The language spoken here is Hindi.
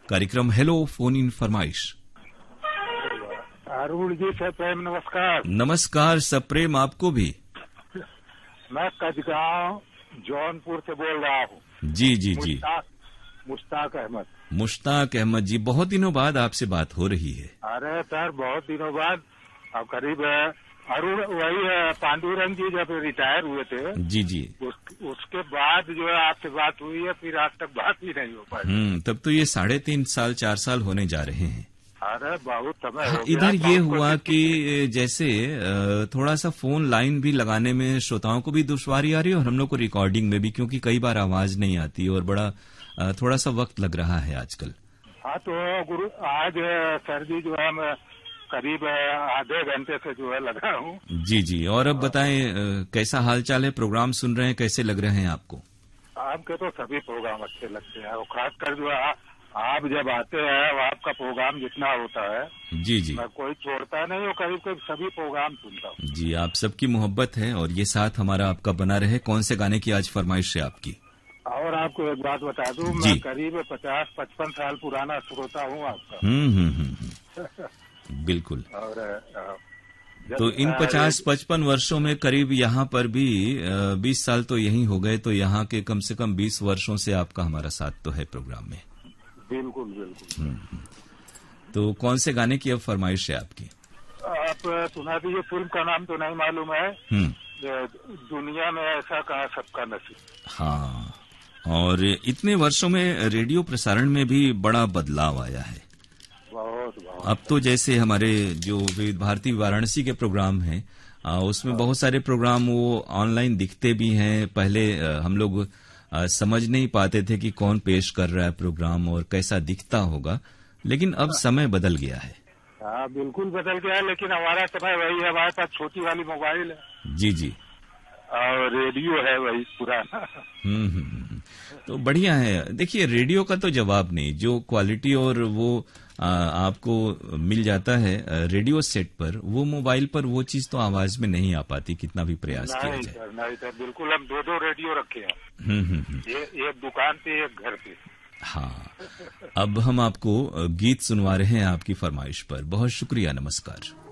कार्यक्रम हेलो फोन इन फरमाइश। अरुण जी से प्रेम नमस्कार। नमस्कार सप्रेम आपको भी। मैं कजगांव जौनपुर से बोल रहा हूँ। जी जी जी। मुश्ताक अहमद। मुश्ताक अहमद जी, बहुत दिनों बाद आपसे बात हो रही है। अरे सर बहुत दिनों बाद। अब करीब अरुण वही पांडुरंग जी जब रिटायर हुए थे जी जी उसके बाद जो है आपसे बात हुई है, फिर आज तक बात ही नहीं हो पाई। तब तो ये 3.5 साल 4 साल होने जा रहे हैं। अरे बहुत समय हो गया। इधर ये हुआ कि जैसे थोड़ा सा फोन लाइन भी लगाने में श्रोताओं को भी दुश्वारी आ रही है और हम लोग को रिकॉर्डिंग में भी, क्योंकि कई बार आवाज नहीं आती और बड़ा थोड़ा सा वक्त लग रहा है आजकल। हाँ तो गुरु आज सर जी जो है मैं करीब आधे घंटे से जो है लगा हूँ। जी जी। और अब बताएं कैसा हाल चाल है, प्रोग्राम सुन रहे हैं, कैसे लग रहे हैं आपको? आपके तो सभी प्रोग्राम अच्छे लगते हैं और खासकर जो है आप जब आते हैं आपका प्रोग्राम जितना होता है जी जी मैं कोई छोड़ता नहीं और करीब करीब सभी प्रोग्राम सुनता हूँ। जी, आप सबकी मोहब्बत है और ये साथ हमारा आपका बना रहे। कौन से गाने की आज फरमाइश है आपकी? और आपको एक बात बता दूं, मैं करीब 50-55 साल पुराना श्रोता हूँ आपका। बिल्कुल। और तो इन 50-55 वर्षों में करीब यहाँ पर भी 20 साल तो यही हो गए, तो यहाँ के कम से कम 20 वर्षों से आपका हमारा साथ तो है प्रोग्राम में। बिल्कुल बिल्कुल। तो कौन से गाने की अब फरमाइश है आपकी? आप सुना दीजिए। फिल्म का नाम तो नहीं मालूम है। दुनिया में ऐसा कहा सबका नसीब। हाँ, और इतने वर्षों में रेडियो प्रसारण में भी बड़ा बदलाव आया है। बहुत। अब तो जैसे हमारे जो विविध भारती वाराणसी के प्रोग्राम हैं उसमें बहुत सारे प्रोग्राम वो ऑनलाइन दिखते भी हैं। पहले हम लोग समझ नहीं पाते थे कि कौन पेश कर रहा है प्रोग्राम और कैसा दिखता होगा, लेकिन अब समय बदल गया है। हाँ बिल्कुल बदल गया है, लेकिन हमारा समय वही है। हमारे पास छोटी वाली मोबाइल है। जी जी। और रेडियो है वही पुराना। तो बढ़िया है। देखिए रेडियो का तो जवाब नहीं, जो क्वालिटी और वो आपको मिल जाता है रेडियो सेट पर, वो मोबाइल पर वो चीज तो आवाज में नहीं आ पाती, कितना भी प्रयास किया जाए। नहीं सर बिल्कुल। हम 2 रेडियो रखे हैं। एक दुकान पे एक घर पे। हाँ, अब हम आपको गीत सुनवा रहे हैं आपकी फरमाइश पर। बहुत शुक्रिया, नमस्कार।